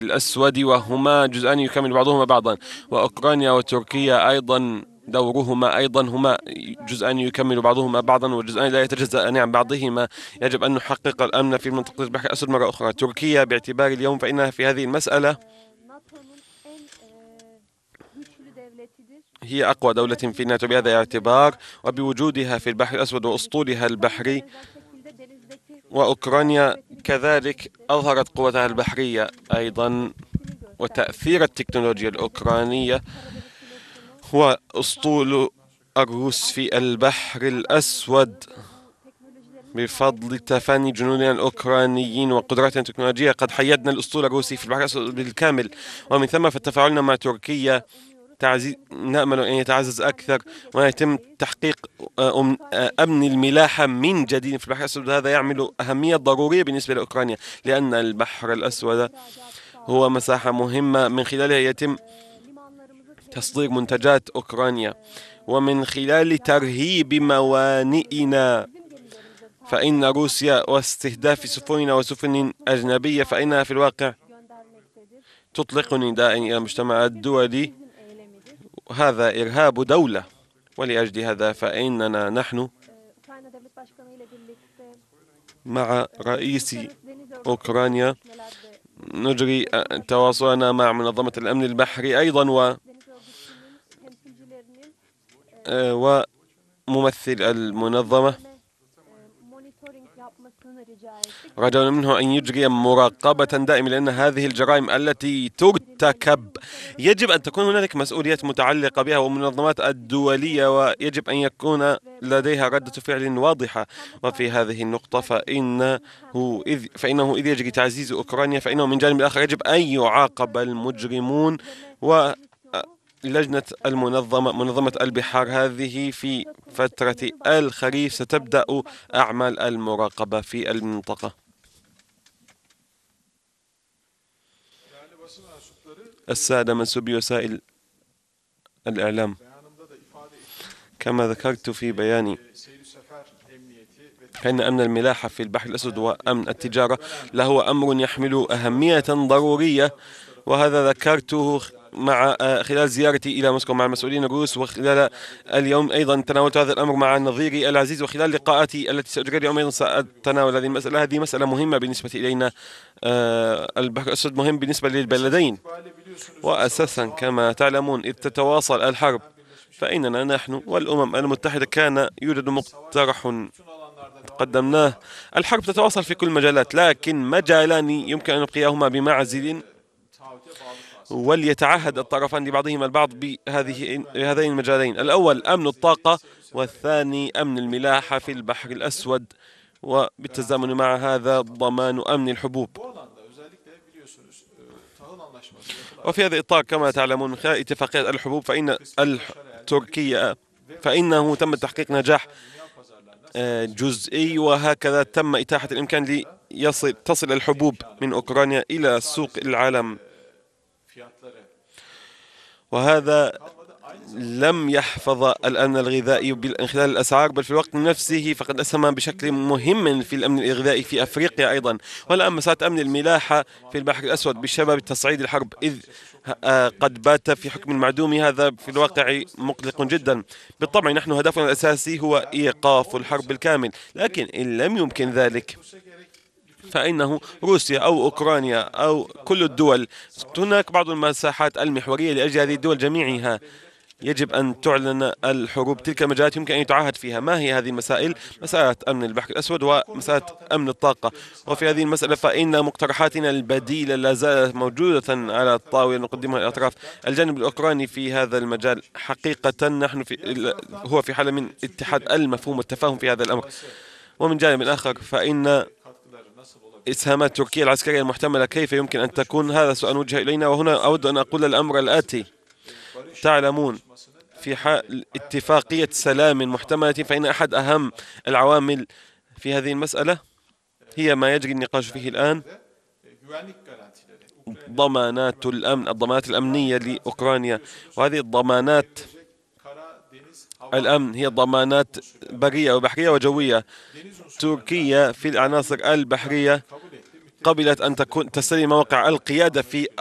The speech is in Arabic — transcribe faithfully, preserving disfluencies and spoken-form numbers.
الأسود، وهما جزءان يكمل بعضهما بعضا، وأوكرانيا وتركيا أيضا دورهما أيضا هما جزءان يكمل بعضهما بعضا، وجزءان لا يتجزأان عن بعضهما. يجب أن نحقق الأمن في منطقة البحر الأسود مرة أخرى. تركيا باعتبار اليوم فإنها في هذه المسألة هي أقوى دولة في الناتو بهذا الاعتبار، وبوجودها في البحر الأسود وأسطولها البحري، وأوكرانيا كذلك أظهرت قوتها البحرية أيضا، وتأثير التكنولوجيا الأوكرانية هو أسطول الروس في البحر الأسود. بفضل تفاني جنودنا الأوكرانيين وقدراتنا التكنولوجية قد حيدنا الأسطول الروسي في البحر الأسود بالكامل، ومن ثم فتفاعلنا مع تركيا تعزيز نأمل أن يتعزز أكثر، ويتم تحقيق أمن الملاحة من جديد في البحر الأسود. هذا يعمل أهمية ضرورية بالنسبة لأوكرانيا، لأن البحر الأسود هو مساحة مهمة من خلالها يتم تصدير منتجات أوكرانيا، ومن خلال ترهيب موانئنا فإن روسيا واستهداف سفننا وسفن أجنبية فإنها في الواقع تطلق نداء إلى المجتمع الدولي، وهذا إرهاب دولة. ولأجل هذا فإننا نحن مع رئيس أوكرانيا نجري تواصلنا مع منظمة الأمن البحري أيضا، و وممثل المنظمة رجونا منه أن يجري مراقبة دائمة، لأن هذه الجرائم التي ترتكب يجب أن تكون هنالك مسؤوليات متعلقة بها ومنظمات الدولية، ويجب أن يكون لديها ردة فعل واضحة. وفي هذه النقطة فإنه إذ, فإنه إذ يجري تعزيز أوكرانيا فإنه من جانب الآخر يجب أن يعاقب المجرمون. و لجنة المنظمة منظمة البحار هذه في فترة الخريف ستبدأ أعمال المراقبة في المنطقة. السادة منسوبي وسائل الإعلام، كما ذكرت في بياني فإن أمن الملاحة في البحر الأسود وأمن التجارة له أمر يحمل أهمية ضرورية، وهذا ذكرته مع خلال زيارتي إلى موسكو مع المسؤولين الروس، وخلال اليوم أيضا تناولت هذا الأمر مع نظيري العزيز، وخلال لقاءاتي التي سأجريها اليوم أيضا سأتناول هذه المسألة. هذه مسألة مهمة بالنسبة إلينا. البحر الأسود مهم بالنسبة للبلدين، وأساسا كما تعلمون إذ تتواصل الحرب فإننا نحن والأمم المتحدة كان يوجد مقترح قدمناه. الحرب تتواصل في كل المجالات، لكن مجالان يمكن أن نبقيهما بمعزل، وليتعهد الطرفان لبعضهما البعض بهذه هذين المجالين: الأول أمن الطاقة، والثاني أمن الملاحة في البحر الأسود، وبالتزامن مع هذا ضمان أمن الحبوب. وفي هذا الإطار كما تعلمون من خلال اتفاقية الحبوب فإن تركيا فإنه تم تحقيق نجاح جزئي، وهكذا تم إتاحة الإمكان ليصل تصل الحبوب من أوكرانيا إلى سوق العالم. وهذا لم يحفظ الأمن الغذائي من خلال الأسعار، بل في الوقت نفسه فقد أسهم بشكل مهم في الأمن الغذائي في أفريقيا أيضا. والآن مسألة أمن الملاحة في البحر الأسود بسبب تصعيد الحرب إذ قد بات في حكم المعدوم، هذا في الواقع مقلق جدا. بالطبع نحن هدفنا الأساسي هو إيقاف الحرب بالكامل، لكن إن لم يمكن ذلك فإنه روسيا أو أوكرانيا أو كل الدول، هناك بعض المساحات المحورية لأجل هذه الدول جميعها يجب أن تعلن الحروب. تلك المجالات يمكن أن يتعهد فيها. ما هي هذه المسائل؟ مسألة أمن البحر الأسود ومسألة أمن الطاقة. وفي هذه المسألة فإن مقترحاتنا البديلة لا زالت موجودة على الطاولة نقدمها للأطراف. الجانب الأوكراني في هذا المجال حقيقة نحن في هو في حالة من اتحاد المفهوم والتفاهم في هذا الأمر. ومن جانب آخر فإن إسهامات تركيا العسكرية المحتملة كيف يمكن أن تكون؟ هذا سؤال وجه إلينا، وهنا أود أن أقول الأمر الآتي: تعلمون في حال اتفاقية سلام محتملة فإن أحد أهم العوامل في هذه المسألة هي ما يجري النقاش فيه الآن، ضمانات الأمن، الضمانات الأمنية لأوكرانيا. وهذه الضمانات الأمن هي ضمانات برية وبحرية وجوية. تركيا في العناصر البحرية قبلت أن تكون تستلم موقع القيادة في